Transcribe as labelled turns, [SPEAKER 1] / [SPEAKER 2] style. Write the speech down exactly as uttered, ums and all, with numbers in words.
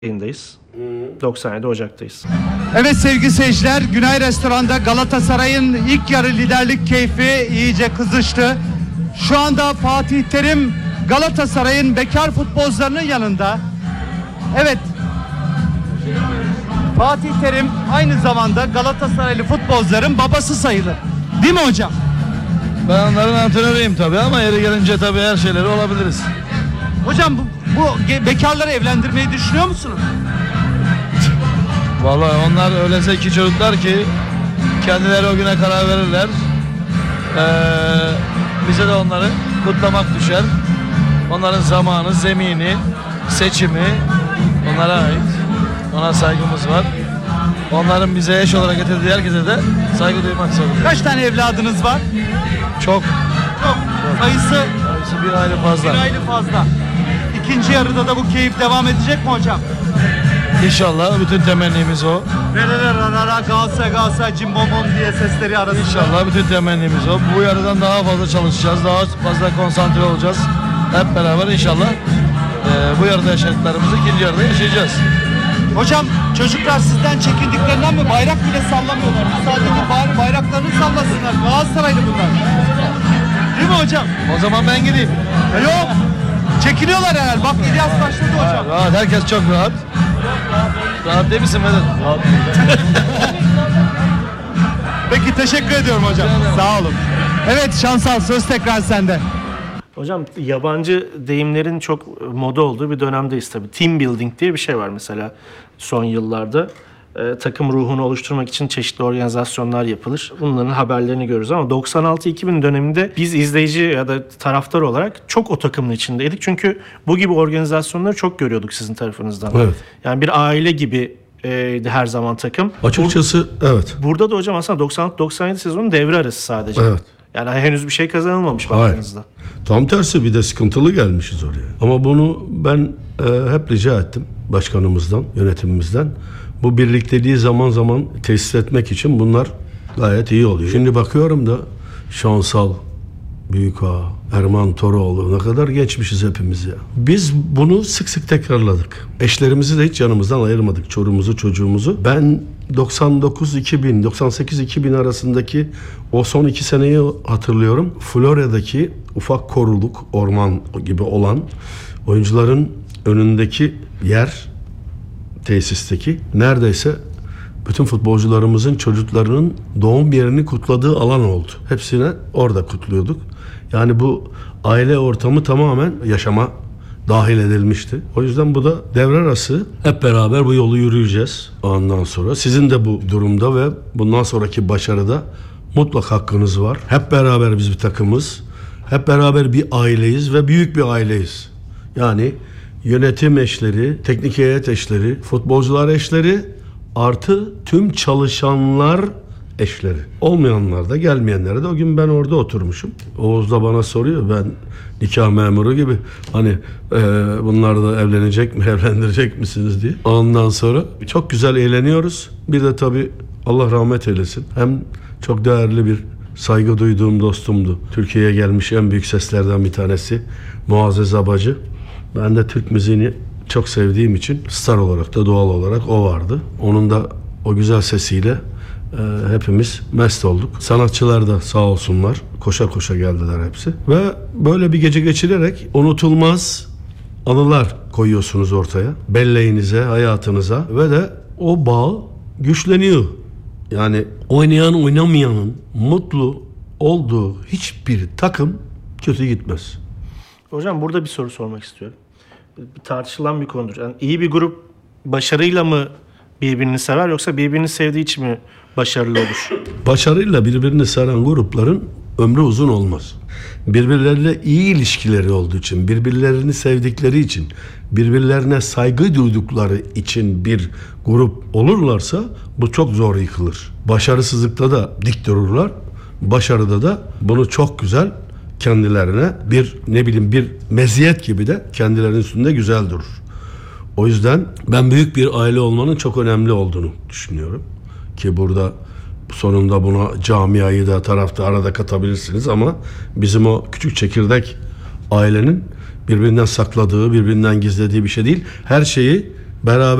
[SPEAKER 1] yayındayız. doksan yedi Ocak'tayız.
[SPEAKER 2] Evet sevgili seyirciler, Günay Restoran'da Galatasaray'ın ilk yarı liderlik keyfi iyice kızıştı. Şu anda Fatih Terim Galatasaray'ın bekar futbolcularının yanında. Evet, Fatih Terim aynı zamanda Galatasaraylı futbolcuların babası sayılır. Değil mi hocam?
[SPEAKER 3] Ben onların antrenörüyüm tabii ama yeri gelince tabii her şeyleri olabiliriz.
[SPEAKER 2] Hocam bu, bu ge- bekarları evlendirmeyi düşünüyor musunuz?
[SPEAKER 3] Vallahi onlar öyle zeki çocuklar ki kendileri o güne karar verirler. Ee, bize de onları kutlamak düşer. Onların zamanı, zemini, seçimi onlara ait. Ona saygımız var. Onların bize eş olarak getirdiği herkese de saygı duymak zorundayız.
[SPEAKER 2] Kaç tane evladınız var?
[SPEAKER 3] Çok.
[SPEAKER 2] Çok. Sayısı
[SPEAKER 3] Sayısı bir aile fazla.
[SPEAKER 2] bir aile fazla. İkinci yarıda da bu keyif devam edecek mi hocam?
[SPEAKER 3] İnşallah bütün temennimiz o.
[SPEAKER 2] Rarararara Galatasaray Galatasaray Cimbomon diye sesleri arasında.
[SPEAKER 3] İnşallah bütün temennimiz o. Bu yarıdan daha fazla çalışacağız. Daha fazla konsantre olacağız. Hep beraber inşallah e, bu yarıda yaşadıklarımızı ikinci yarıda yaşayacağız.
[SPEAKER 2] Hocam çocuklar sizden çekindiklerinden mi bayrak bile sallamıyorlar? Sadece bay- bayraklarını sallasınlar. Galatasaraylı bunlar. Değil mi hocam?
[SPEAKER 3] O zaman ben gideyim.
[SPEAKER 2] Ya yok. Çekiniyorlar herhalde. Bak İlyas başladı hocam.
[SPEAKER 3] Rahat, herkes çok rahat. Rahat değil misin Vedat? Rahat.
[SPEAKER 2] Peki teşekkür ediyorum hocam. Sağ olun. Evet Şansal, söz tekrar sende.
[SPEAKER 1] Hocam yabancı deyimlerin çok moda olduğu bir dönemdeyiz tabii. Team building diye bir şey var mesela son yıllarda. Ee, takım ruhunu oluşturmak için çeşitli organizasyonlar yapılır. Bunların haberlerini görürüz ama doksan altı iki bin döneminde biz izleyici ya da taraftar olarak çok o takımın içindeydik. Çünkü bu gibi organizasyonları çok görüyorduk sizin tarafınızdan.
[SPEAKER 4] Evet.
[SPEAKER 1] Yani bir aile gibi e, her zaman takım.
[SPEAKER 4] Açıkçası evet.
[SPEAKER 1] Burada da hocam aslında doksan altı doksan yedi sezonun devre arası sadece.
[SPEAKER 4] Evet.
[SPEAKER 1] Yani henüz bir şey kazanılmamış
[SPEAKER 4] Hayır.
[SPEAKER 1] baktığınızda.
[SPEAKER 4] Tam tersi bir de sıkıntılı gelmişiz oraya. Ama bunu ben e, hep rica ettim başkanımızdan, yönetimimizden. Bu birlikteliği zaman zaman tesis etmek için bunlar gayet iyi oluyor. Şimdi bakıyorum da Şansal, Büyükağa, Erman Toroğlu ne kadar geçmişiz hepimiz ya. Biz bunu sık sık tekrarladık. Eşlerimizi de hiç yanımızdan ayırmadık. Çorumuzu, çocuğumuzu. Ben doksan dokuz iki bin, doksan sekiz iki bin arasındaki o son iki seneyi hatırlıyorum. Florya'daki ufak koruluk, orman gibi olan oyuncuların önündeki yer, tesisteki neredeyse bütün futbolcularımızın çocuklarının doğum yerini kutladığı alan oldu. Hepsine orada kutluyorduk. Yani bu aile ortamı tamamen yaşama dahil edilmişti. O yüzden bu da devre arası hep beraber bu yolu yürüyeceğiz ondan sonra. Sizin de bu durumda ve bundan sonraki başarıda mutlak hakkınız var. Hep beraber biz bir takımız. Hep beraber bir aileyiz ve büyük bir aileyiz. Yani yönetim eşleri, teknik heyet eşleri, futbolcular eşleri artı tüm çalışanlar eşleri. Olmayanlar da gelmeyenlere de o gün ben orada oturmuşum. Oğuz da bana soruyor, ben nikah memuru gibi hani e, bunlar da evlenecek mi, evlendirecek misiniz diye. Ondan sonra çok güzel eğleniyoruz. Bir de tabii Allah rahmet eylesin. Hem çok değerli bir saygı duyduğum dostumdu. Türkiye'ye gelmiş en büyük seslerden bir tanesi Muazzez Abacı. Ben de Türk müziğini çok sevdiğim için star olarak da doğal olarak o vardı. Onun da o güzel sesiyle e, hepimiz mest olduk. Sanatçılar da sağ olsunlar koşa koşa geldiler hepsi. Ve böyle bir gece geçirerek unutulmaz anılar koyuyorsunuz ortaya. Belleğinize, hayatınıza ve de o bağ güçleniyor. Yani oynayan oynamayanın mutlu olduğu hiçbir takım kötü gitmez.
[SPEAKER 1] Hocam burada bir soru sormak istiyorum. Bir tartışılan bir konudur. Yani iyi bir grup başarıyla mı birbirini sever yoksa birbirini sevdiği için mi başarılı olur?
[SPEAKER 4] Başarıyla birbirini saran grupların ömrü uzun olmaz. Birbirleriyle iyi ilişkileri olduğu için, birbirlerini sevdikleri için, birbirlerine saygı duydukları için bir grup olurlarsa bu çok zor yıkılır. Başarısızlıkta da dik dururlar. Başarıda da bunu çok güzel kendilerine bir ne bileyim bir meziyet gibi de kendilerinin üstünde güzel durur. O yüzden ben büyük bir aile olmanın çok önemli olduğunu düşünüyorum. Ki burada sonunda buna camiayı da tarafta arada katabilirsiniz ama bizim o küçük çekirdek ailenin birbirinden sakladığı, birbirinden gizlediği bir şey değil. Her şeyi beraber